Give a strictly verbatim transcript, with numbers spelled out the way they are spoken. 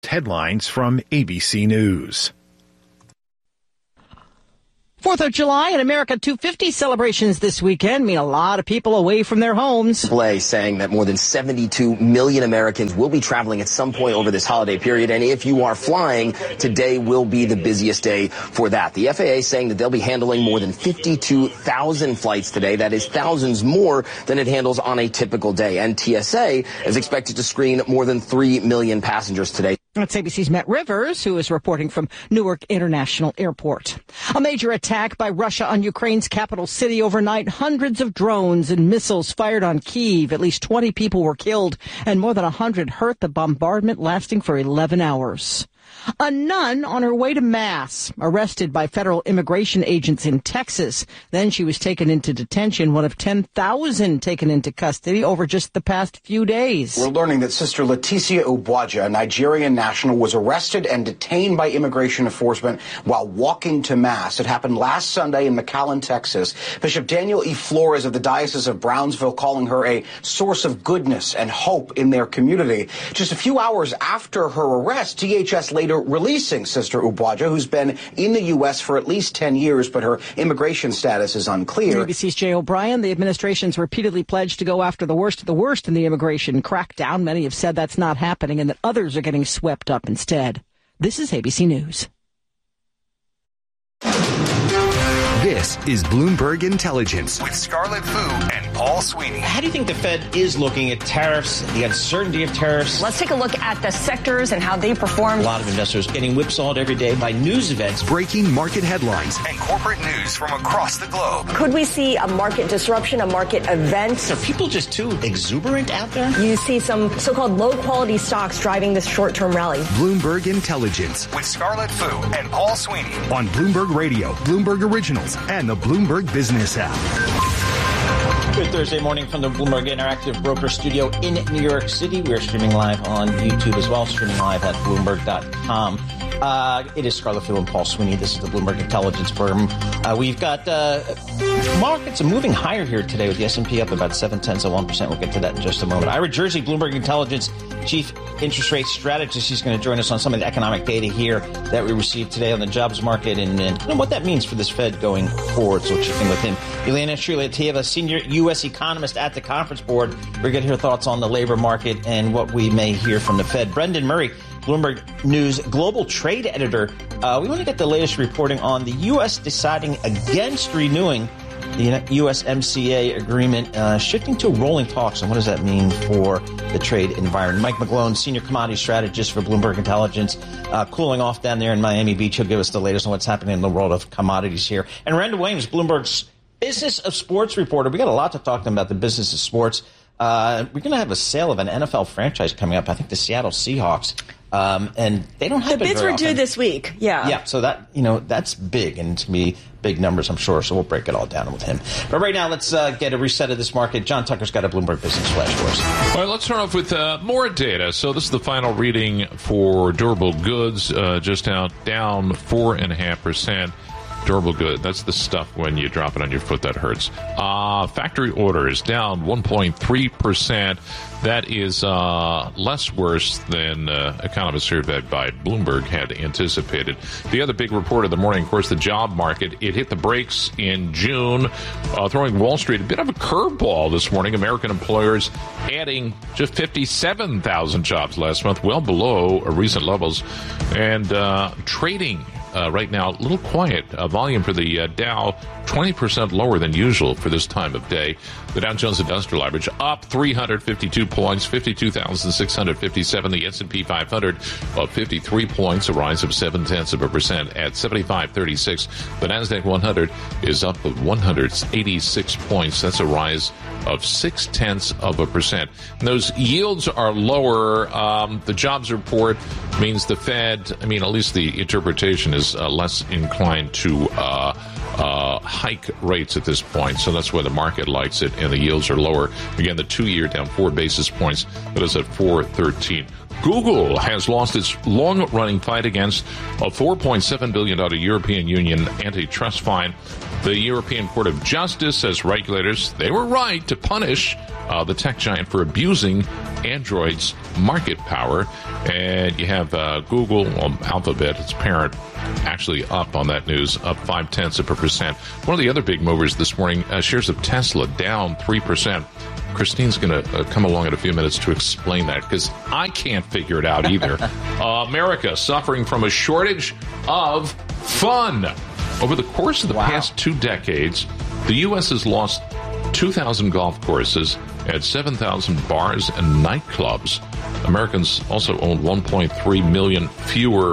headlines from A B C News. Fourth of July and America two fifty celebrations this weekend mean a lot of people away from their homes. Blay saying that more than seventy-two million Americans will be traveling at some point over this holiday period. And if you are flying, today will be the busiest day for that. The F A A saying that they'll be handling more than fifty-two thousand flights today. That is thousands more than it handles on a typical day. And T S A is expected to screen more than three million passengers today. That's A B C's Matt Rivers, who is reporting from Newark International Airport. A major attack by Russia on Ukraine's capital city overnight. Hundreds of drones and missiles fired on Kyiv. At least twenty people were killed and more than one hundred hurt. The bombardment lasting for eleven hours. A nun on her way to Mass, arrested by federal immigration agents in Texas. Then she was taken into detention, one of ten thousand taken into custody over just the past few days. We're learning that Sister Leticia Ubuaja, a Nigerian national, was arrested and detained by immigration enforcement while walking to Mass. It happened last Sunday in McAllen, Texas. Bishop Daniel E. Flores of the Diocese of Brownsville calling her a source of goodness and hope in their community. Just a few hours after her arrest, D H S later releasing Sister Ubuaja, who's been in the U S for at least ten years, but her immigration status is unclear. A B C's Jay O'Brien. The administration's repeatedly pledged to go after the worst of the worst in the immigration crackdown. Many have said that's not happening and that others are getting swept up instead. This is A B C News. This is Bloomberg Intelligence with Scarlett Fu and Paul Sweeney. How do you think the Fed is looking at tariffs, the uncertainty of tariffs? Let's take a look at the sectors and how they perform. A lot of investors getting whipsawed every day by news events. Breaking market headlines and corporate news from across the globe. Could we see a market disruption, a market event? Are people just too exuberant out there? You see some so-called low-quality stocks driving this short-term rally. Bloomberg Intelligence with Scarlett Fu and Paul Sweeney on Bloomberg Radio, Bloomberg Originals, and the Bloomberg Business app. Good Thursday morning from the Bloomberg Interactive Broker Studio in New York City. We are streaming live on YouTube as well, streaming live at Bloomberg dot com. Uh, it is Scarlett Fu and Paul Sweeney. This is the Bloomberg Intelligence firm. Uh, we've got uh, markets are moving higher here today with the S and P up about seven tenths of one percent. We'll get to that in just a moment. Ira Jersey, Bloomberg Intelligence Chief Interest Rate Strategist. He's going to join us on some of the economic data here that we received today on the jobs market and, and you know, what that means for this Fed going forward. So we're checking with him. Elena Srilateva, Senior U S Economist at the Conference Board. We're going to hear thoughts on the labor market and what we may hear from the Fed. Brendan Murray, Bloomberg News Global Trade Editor. Uh, we want to get the latest reporting on the U S deciding against renewing the U S M C A agreement, uh, shifting to rolling talks. And what does that mean for the trade environment? Mike McGlone, Senior Commodity Strategist for Bloomberg Intelligence, uh, cooling off down there in Miami Beach. He'll give us the latest on what's happening in the world of commodities here. And Randall Williams, Bloomberg's Business of Sports reporter. We got a lot to talk to him about the business of sports. Uh, we're going to have a sale of an N F L franchise coming up. I think the Seattle Seahawks. Um, and they don't have the it bids very were due often. this week. Yeah. Yeah. So that, you know, that's big, and it's going to be big numbers, I'm sure. So we'll break it all down with him. But right now, let's uh, get a reset of this market. John Tucker's got a Bloomberg Business Flash for us. All right, let's start off with uh, more data. So this is the final reading for durable goods, uh, just out down four and a half percent. Durable good. That's the stuff when you drop it on your foot that hurts. Uh, factory orders down one point three percent. That is uh, less worse than uh, economists surveyed by Bloomberg had anticipated. The other big report of the morning, of course, the job market. It hit the brakes in June, uh, throwing Wall Street a bit of a curveball this morning. American employers adding just fifty-seven thousand jobs last month, well below recent levels. And uh, trading Uh, right now, a little quiet. Uh, volume for the uh, Dow, twenty percent lower than usual for this time of day. The Dow Jones Industrial Average up three hundred fifty-two points, fifty-two thousand six hundred fifty-seven. The S and P five hundred up fifty-three points, a rise of seven tenths of a percent at seventy-five thirty-six. The Nasdaq one hundred is up one hundred eighty-six points. That's a rise of six tenths of a percent. And those yields are lower. Um, the jobs report means the Fed, I mean, at least the interpretation is uh, less inclined to uh, uh, hike rates at this point. So that's why the market likes it, and the yields are lower. Again, the two-year down four basis points. That is at four thirteen. Google has lost its long-running fight against a four point seven billion dollars European Union antitrust fine. The European Court of Justice says regulators, they were right to punish uh, the tech giant for abusing Android's market power. And you have uh, Google, well, Alphabet, its parent, actually up on that news, up five-tenths of a percent. One of the other big movers this morning, uh, shares of Tesla down three percent. Christine's going to uh, come along in a few minutes to explain that, because I can't figure it out either. uh, America suffering from a shortage of fun. Over the course of the wow. past two decades, the U S has lost two thousand golf courses and seven thousand bars and nightclubs. Americans also own one point three million fewer